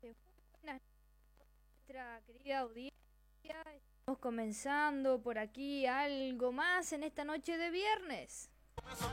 Buenas nuestra querida audiencia. Estamos comenzando por aquí algo más en esta noche de viernes.